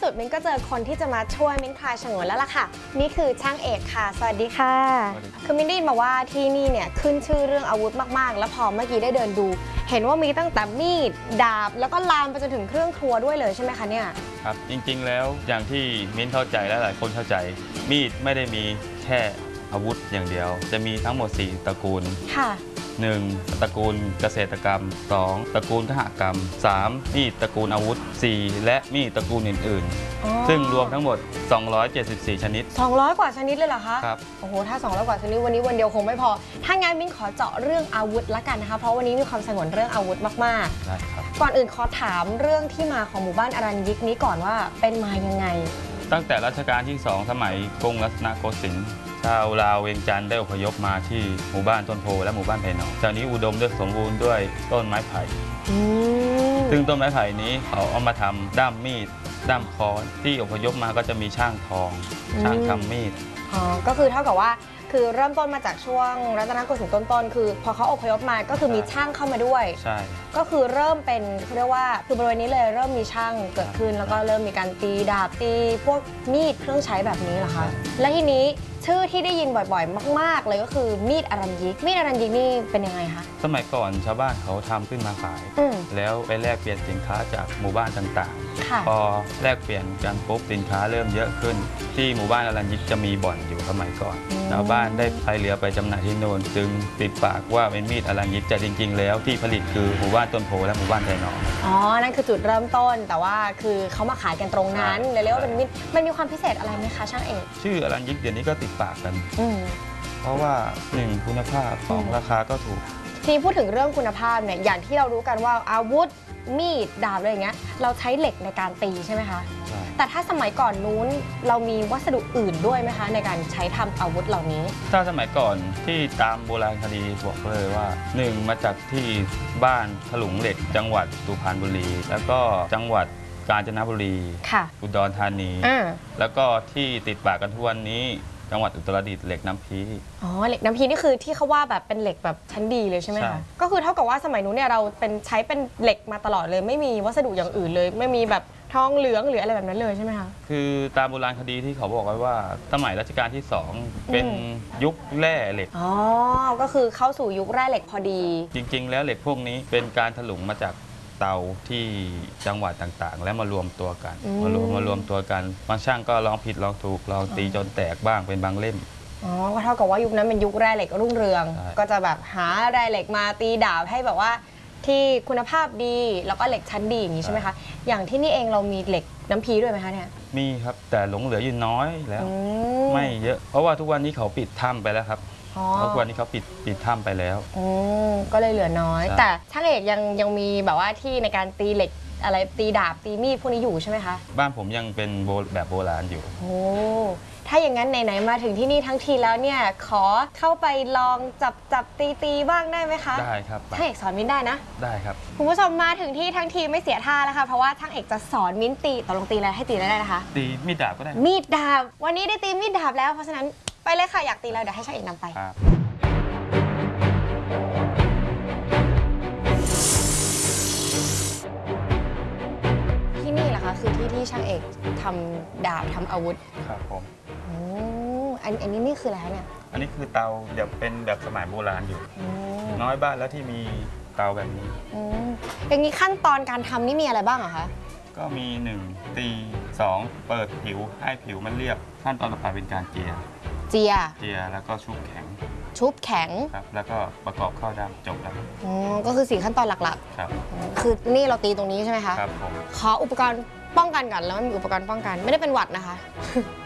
สุดมิ้นก็เจอคนที่จะมาช่วยมิ้นคลายฉงนแล้วล่ะค่ะนี่คือช่างเอกค่ะสวัสดีค่ะคือมิ้นได้ยินมาว่าที่นี่เนี่ยขึ้นชื่อเรื่องอาวุธมากๆแล้วพอเมื่อกี้ได้เดินดูเห็นว่ามีตั้งแต่มีดดาบแล้วก็ลามไปจนถึงเครื่องครัวด้วยเลยใช่ไหมคะเนี่ยครับจริงๆแล้วอย่างที่มิ้นเข้าใจและหลายคนเข้าใจมีดไม่ได้มีแค่อาวุธอย่างเดียวจะมีทั้งหมด4ตระกูลค่ะ1ตระกูลเกษตรกรรม2ตระกูลขหกรรม3มีดตระกูลอาวุธ4และมีดตระกูลอื่นๆซึ่งรวมทั้งหมด274ชนิด 200กว่าชนิดเลยเหรอคะครับโอ้โหถ้า200กว่าชนิดวันนี้วันเดียวคงไม่พอถ้างั้นมิ้นขอเจาะเรื่องอาวุธละกันนะคะเพราะวันนี้มีความสงวนเรื่องอาวุธมากๆได้ครับก่อนอื่นขอถามเรื่องที่มาของหมู่บ้านอรัญยิกนี้ก่อนว่าเป็นมายังไงตั้งแต่รัชกาลที่2สมัยกรุงรัตนโกสินทร์ชาวลาวเวียงจันทร์ได้อพยพมาที่หมู่บ้านต้นโพและหมู่บ้านไผ่หนองจากนี้อุดมด้วยสมบูรณ์ด้วยต้นไม้ไผ่ซึ่งต้นไม้ไผ่นี้เขาเอามาทำด้ามมีดด้ามค้อนที่อพยพมาก็จะมีช่างทองช่างทำมีดก็คือเท่ากับว่าคือเริ่มต้นมาจากช่วงรัตนโกสินทร์ต้นๆคือพอเขาอพยพมาก็คือมีช่างเข้ามาด้วยใช่ก็คือเริ่มเป็นเรียกว่าคือบริเวณนี้เลยเริ่มมีช่างเกิดขึ้นแล้วก็เริ่มมีการตีดาบตีพวกมีดเครื่องใช้แบบนี้เหรอคะและทีนี้ชื่อที่ได้ยินบ่อยๆมากๆเลยก็คือมีดอรัญยิกมีดอรัญยิกนี่เป็นยังไงคะสมัยก่อนชาวบ้านเขาทำขึ้นมาขายแล้วไปแลกเปลี่ยนสินค้าจากหมู่บ้านต่างๆพอแลกเปลี่ยนกันปุ๊บสินค้าเริ่มเยอะขึ้นที่หมู่บ้านอรัญยิกจะมีบ่อนอยู่สมัยก่อนชาวบ้านได้พายเรือไปจำหน่ายที่โน่นจึงติดปากว่าเป็นมีดอรัญยิกแต่จริงๆแล้วที่ผลิตคือหมู่บ้านต้นโพและหมู่บ้านไผ่หนองนั่นคือจุดเริ่มต้นแต่ว่าคือเขามาขายกันตรงนั้นเลยเรียกว่าเป็นมีดมันมีความพิเศษอะไรไหมคะช่างเอกชื่ออรัญยิกเดี๋ยวนี้ก็ติดปากกันเพราะว่า1คุณภาพ2ราคาก็ถูกทีพูดถึงเรื่องคุณภาพเนี่ยอย่างที่เรารู้กันว่าอาวุธมีดดาบอะไรอย่างเงี้ยเราใช้เหล็กในการตีใช่ไหมคะแต่ถ้าสมัยก่อนนู้นเรามีวัสดุอื่นด้วยไหมคะในการใช้ทำอาวุธเหล่านี้ถ้าสมัยก่อนที่ตามโบราณคดีบอกเลยว่า1มาจากที่บ้านถลุงเหล็กจังหวัดสุพรรณบุรีแล้วก็จังหวัดกาญจนบุรีอุดรธานีแล้วก็ที่ติดปากกันทุกวันนี้จังหวัดอุตรดิตถ์เหล็กน้ำพีเหล็กน้ำพีนี่คือที่เขาว่าแบบเป็นเหล็กแบบชั้นดีเลยใช่ไหมคะก็คือเท่ากับว่าสมัยนู้นเนี่ยเราใช้เป็นเหล็กมาตลอดเลยไม่มีวัสดุอย่างอื่นเลยไม่มีแบบทองเหลืองหรืออะไรแบบนั้นเลยใช่ไหมคะคือตามโบราณคดีที่เขาบอกไว้ว่าสมัยรัชกาลที่2เป็นยุคแร่เหล็กก็คือเข้าสู่ยุคแร่เหล็กพอดีจริงๆแล้วเหล็กพวกนี้เป็นการถลุงมาจากเตาที่จังหวัดต่างๆแล้วมารวมตัวกันมารวมตัวกันบางช่างก็ลองผิดลองถูกลองตีจนแตกบ้างเป็นบางเล่มก็เท่ากับว่ายุคนั้นเป็นยุคแร่เหล็กรุ่งเรืองก็จะแบบหาแร่เหล็กมาตีดาบให้แบบว่าที่คุณภาพดีแล้วก็เหล็กชั้นดีอย่างนี้ใช่ไหมคะอย่างที่นี่เองเรามีเหล็กน้ำพีด้วยไหมคะเนี่ยมีครับแต่หลงเหลืออยู่น้อยแล้วไม่เยอะเพราะว่าทุกวันนี้เขาปิดถ้ำไปแล้วครับทุกวันนี้เขาปิดถ้ำไปแล้วก็เลยเหลือน้อยแต่ช่างเอกยังมีแบบว่าที่ในการตีเหล็กอะไรตีดาบตีมีดพวกนี้อยู่ใช่ไหมคะบ้านผมยังเป็นแบบโบราณอยู่ถ้าอย่างนั้นไหนๆมาถึงที่นี่ทั้งทีแล้วเนี่ยขอเข้าไปลองจับตีบ้างได้ไหมคะได้ครับช่างเอกสอนมิ้นได้นะได้ครับคุณผู้ชมมาถึงที่ทั้งทีไม่เสียท่าแล้วค่ะเพราะว่าช่างเอกจะสอนมิ้นตีตกลงตีอะไรให้ตีได้นะคะตีมีดดาบก็ได้มีดดาบวันนี้ได้ตีมีดดาบแล้วเพราะฉะนั้นไปเลยค่ะอยากตีแล้วเดี๋ยวให้ช่างเอกนำไปที่นี่แหละคะคือที่ช่างเอกทำดาบทำอาวุธครับผมอันนี้นี่คืออะไรคะเนี่ยอันนี้คือเตาเดี๋ยวเป็นแบบสมัยโบราณอยู่น้อยบ้านแล้วที่มีเตาแบบนี้อย่างนี้ขั้นตอนการทำนี่มีอะไรบ้างอะคะก็มี1ตี2เปิดผิวให้ผิวมันเรียบขั้นตอนต่อไปเป็นการเจียแล้วก็ชุบแข็งครับแล้วก็ประกอบเข้าดำจบแล้วก็คือ4ขั้นตอนหลักๆครับคือนี่เราตีตรงนี้ใช่ไหมคะครับผมขออุปกรณ์ป้องกันก่อนแล้วมันมีอุปกรณ์ป้องกันไม่ได้เป็นหวัดนะคะ